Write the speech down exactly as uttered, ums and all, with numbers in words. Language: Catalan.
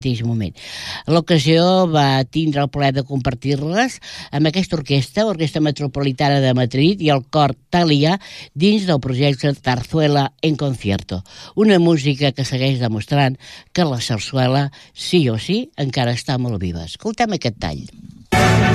mateix moment. L'ocasió va tindre el plaer de compartir-les amb aquesta orquestra, Orquestra Metropolitana de Madrid i el cor Thalia dins del projecte Zarzuela en Concierto. Una música que segueix demostrant que la sarsuela, sí o sí, encara està molt viva. Escoltem aquest tall.